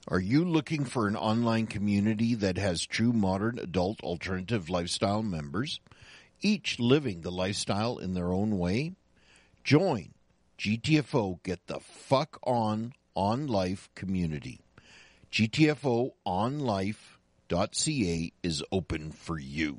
Are you looking for an online community that has true modern adult alternative lifestyle members, each living the lifestyle in their own way? Join GTFO Get the Fuck On Life community. GTFOonlife.ca is open for you.